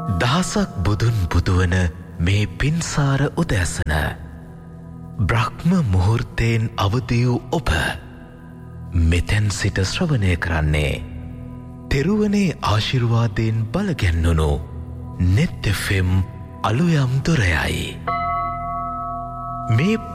දහසක් බුදුන් බුදුවන මේ පින්සාර උදෑසන බ්‍රහ්ම මුහුර්තයෙන් අවදි වූ ඔබ මෙතැන් සිට ශ්‍රවණය කරන්නේ තෙරුවනේ ආශිර්වාදයෙන් බලගැන්වුණු නෙත් FM අලුයම් දොරයයි. මේ